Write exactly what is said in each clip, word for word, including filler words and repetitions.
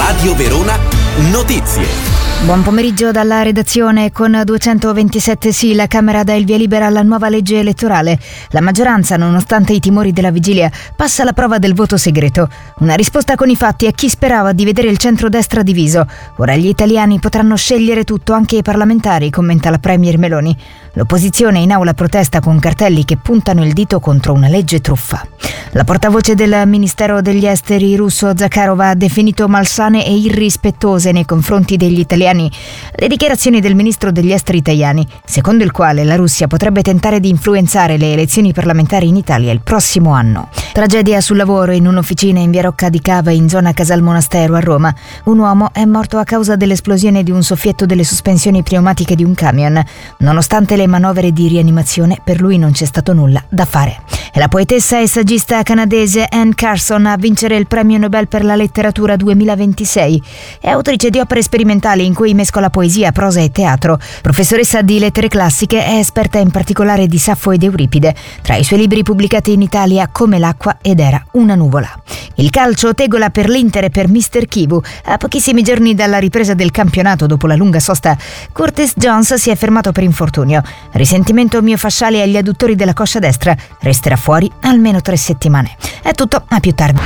Radio Verona Notizie. Buon pomeriggio dalla redazione. Con duecentoventisette sì, la Camera dà il via libera alla nuova legge elettorale. La maggioranza, nonostante i timori della vigilia, passa la prova del voto segreto. Una risposta con i fatti a chi sperava di vedere il centrodestra diviso. Ora gli italiani potranno scegliere tutto, anche i parlamentari, commenta la premier Meloni. L'opposizione in aula protesta con cartelli che puntano il dito contro una legge truffa. La portavoce del Ministero degli Esteri russo Zakharova ha definito malsane e irrispettose nei confronti degli italiani le dichiarazioni del ministro degli esteri Tajani, secondo il quale la Russia potrebbe tentare di influenzare le elezioni parlamentari in Italia il prossimo anno. Tragedia sul lavoro in un'officina in via Rocca di Cava, in zona Casal Monastero a Roma. Un uomo è morto a causa dell'esplosione di un soffietto delle sospensioni pneumatiche di un camion. Nonostante le manovre di rianimazione, per lui non c'è stato nulla da fare. È la poetessa e saggista canadese Anne Carson a vincere il premio Nobel per la letteratura duemilaventisei. È autrice di opere sperimentali in cui mescola poesia, prosa e teatro. Professoressa di lettere classiche, è esperta in particolare di Saffo ed Euripide. Tra i suoi libri pubblicati in Italia Come l'acqua ed Era una nuvola. Il calcio, tegola per l'Inter e per mister Kivu. A pochissimi giorni dalla ripresa del campionato dopo la lunga sosta, Curtis Jones si è fermato per infortunio. Risentimento miofasciale agli adduttori della coscia destra. Resterà fuori almeno tre settimane. È tutto, a più tardi.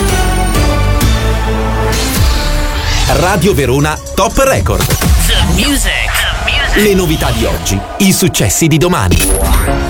Radio Verona Top Record. The music. The music. Le novità di oggi, i successi di domani.